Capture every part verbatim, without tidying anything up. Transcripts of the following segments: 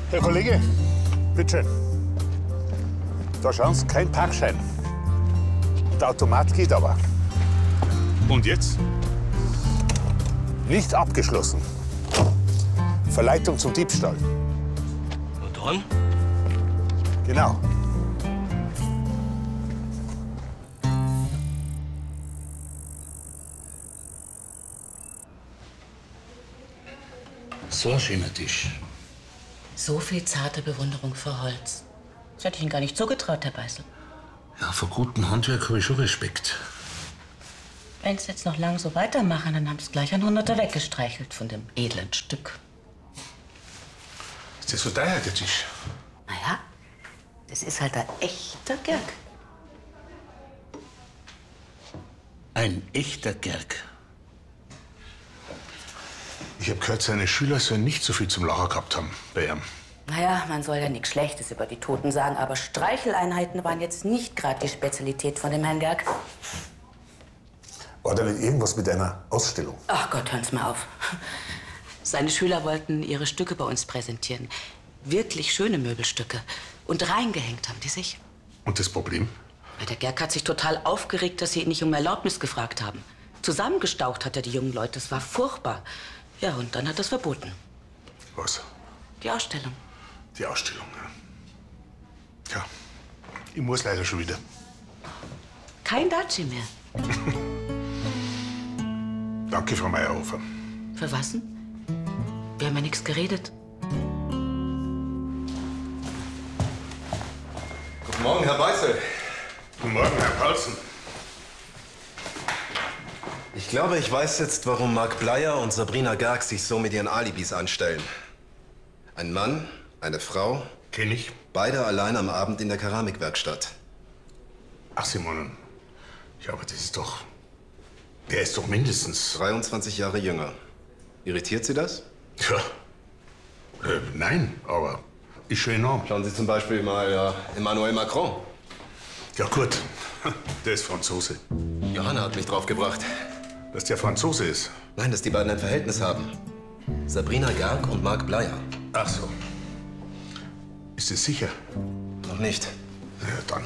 Herr Kollege, bitteschön. Da schauen Sie, kein Parkschein. Der Automat geht aber. Und jetzt? Nicht abgeschlossen. Verleitung zum Diebstahl. Na dann? Genau. So ein schöner Tisch. So viel zarte Bewunderung für Holz. Das hätte ich Ihnen gar nicht zugetraut, Herr Beißel. Ja, vor gutem Handwerk habe ich schon Respekt. Wenn Sie jetzt noch lang so weitermachen, dann haben Sie gleich ein Hunderter weggestreichelt von dem edlen Stück. Ist das so teuer, der Tisch? Naja, das ist halt ein echter Gerg. Ein echter Gerg. Ich habe gehört, seine Schüler sollen nicht so viel zum Lachen gehabt haben bei ihm. Naja, man soll ja nichts Schlechtes über die Toten sagen, aber Streicheleinheiten waren jetzt nicht gerade die Spezialität von dem Herrn Gerg. War da nicht irgendwas mit einer Ausstellung? Ach Gott, hören Sie mal auf. Seine Schüler wollten ihre Stücke bei uns präsentieren. Wirklich schöne Möbelstücke. Und reingehängt haben die sich. Und das Problem? Ja, der Gerg hat sich total aufgeregt, dass sie ihn nicht um Erlaubnis gefragt haben. Zusammengestaucht hat er die jungen Leute. Das war furchtbar. Ja, und dann hat er es verboten. Was? Die Ausstellung. Die Ausstellung, ja. Ja, ich muss leider schon wieder. Kein Datschi mehr. Danke, Frau Meyerhofer. Für was denn? Wir haben ja nichts geredet. Guten Morgen, Herr Beißel. Guten Morgen, Herr Paulsen. Ich glaube, ich weiß jetzt, warum Mark Bleier und Sabrina Gerg sich so mit ihren Alibis anstellen. Ein Mann, eine Frau. Kenn ich. Beide allein am Abend in der Keramikwerkstatt. Ach, Simon. Ja, aber das ist doch... Der ist doch mindestens... dreiundzwanzig Jahre jünger. Irritiert Sie das? Ja. Äh, nein, aber ist schon enorm. Schauen Sie zum Beispiel mal ja, Emmanuel Macron. Ja, gut. Der ist Franzose. Johanna hat mich draufgebracht. Dass der Franzose ist? Nein, dass die beiden ein Verhältnis haben. Sabrina Gerg und Mark Bleier. Ach so. Ist es sicher? Noch nicht. Ja, dann.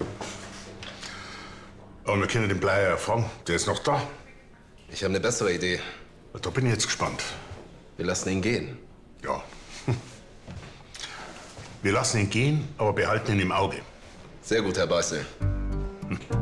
Aber wir können den Bleier ja fragen. Der ist noch da. Ich habe eine bessere Idee. Da bin ich jetzt gespannt. Wir lassen ihn gehen. Ja. Wir lassen ihn gehen, aber behalten ihn im Auge. Sehr gut, Herr Beißel. Hm.